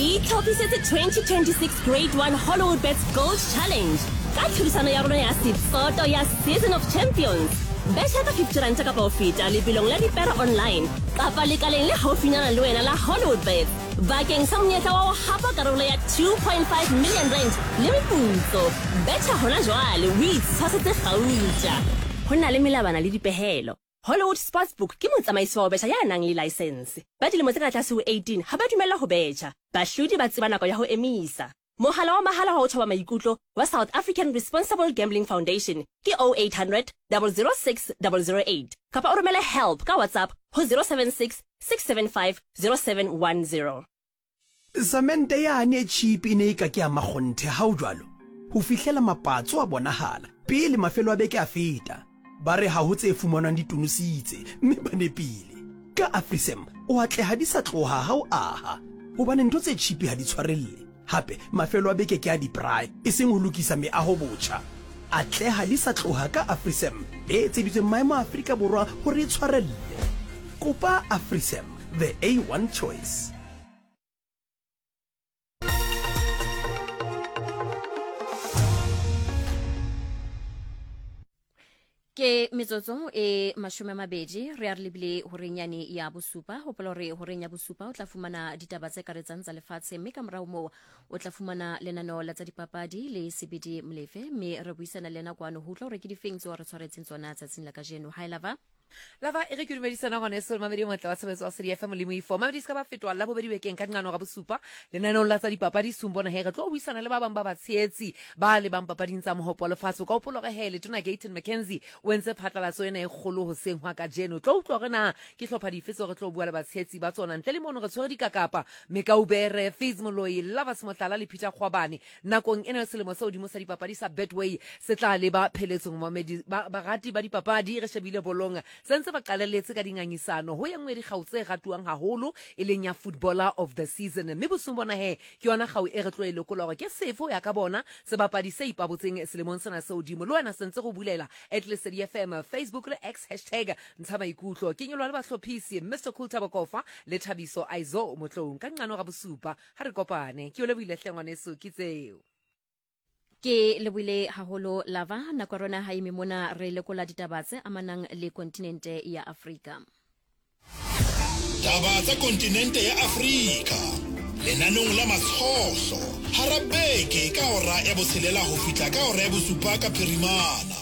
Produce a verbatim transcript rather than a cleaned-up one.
We tlhophisetse twenty twenty-six Grade one Hollywood Bets Gold Challenge. Ka tlhodisano ya rona ya Siphoto ya Season of Champions. Betcha ka fifty rand ka ho feta lebelong la dipera online. Kapa lekaleng le haufinyana le wena la Hollywood Bets. Bakeng sa monyetla wa ho hapa karolo ya two point five million rand le meputso. Betcha hona jwale o itshwasetse gauta. Ho na le melabana le dipehelo. Hollywood Sportsbook ke motsamaisi wa betjha ya nang le license. Ba dilemo tse ka tlase ho eighteen ha ba dumella ho betjha. Bahlodi ba tseba nako ya ho emisa. Mohala wa mahala wa ho thoba maikutlo wa South African Responsible Gambling Foundation ke oh eight hundred, zero zero six, zero zero eight. Kapa o romele help ka WhatsApp ho zero seven six, six seven five, zero seven one zero. Samente yane cheap ine ka ke a makgonthe ha o jwalo. Ho fihlela mapatso a bonahala pele mafelo a beke a feta. Ba re ha ho tse fumanwang ditunositse mme ba nepile. Ka Afrisem o atle ha di sa tloha ha o aha. Hobane ntho tse cheap ha di tshwarelle. Hape mafelo a beke ke a di-braai e seng ho lokisa meaho botjha. Atleha le sa tloha ka Afrisem e etseditsweng maemo a Afrika Borwa hore e tshwarelle. Kopa Afrisem, the A one choice. Ke metsotso e mashome mabedi re a re lebile ho renyane ya bosupa ho polore ho renya bosupa o tla fumana ditaba tse karetsang tsa lefatshe mme ka morao moo o tla fumana lenaneo la tsa dipapadi le Sebedi Mlefe mme re buisana le nna kwano ho tla re ke difeng tse re tshwaretseng tsona tsatsing la kajeno. Hi Lava. Lava e re ke dumedisana ngwana se mamedi mo tla wa sebetsa wa Sedi F M le mo ifo mamedi ska ba fetwa la bobedi wekeng ka ngano ga bosupa lenaneo la tsa dipapadi sumbona he re tlo buisana le ba bang ba batshetsi ba le bang papading tsa mohopo le fatso ka opologa hele tona Gaten McKenzie o entse phatlalatso ena e kgolo ho seng hwa ka jeno tlo utlo rena ke hlopha difetso re tlo bua le batshetsi ba tsona ntle le mono re tshwere dikakapa Mekaubere Fizz Moloi Lava Smotlala le Peter Khwabane nakong ena selemo sa odimo sa dipapadi sa Betway se tla le ba pheletsong mamedi ba rati ba dipapadi re shebile bolonga sentse ba qalelletse ka dingangisano ho yengwe di gautse gatuang haholo e leng ya footballer of the season mme bosumbona he ke yona gau e re tlo e lekola gore ke sefo ya ka bona se bapadi se ipabotseng selemong sena se odimo le wena sentse go bulela at Lesedi F M Facebook le X hashtag ntshaba ikutlo ke nyolwa le bahlophisi Mister Cool Tabakofa le Thabiso Aizo motlong ka ngano ga bosupa ha re kopane ke ole buile hlengwane so ke tseo. Ke lebile haholo Lava na korona ha ime mona re lekola ditaba tse amanang le kontinente ya Afrika. Taba tsa kontinente ya Afrika lenanong la matshoso harabeke ka ora ya boselela ho fitla ka ora ya bosupa ka phirimana.